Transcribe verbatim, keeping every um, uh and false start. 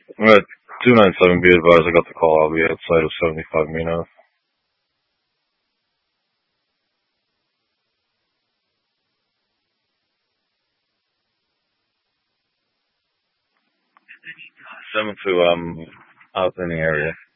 I'm at two nine seven, be advised, I got the call. I'll be outside of seventy-five Minas. seven two, um, out in the area.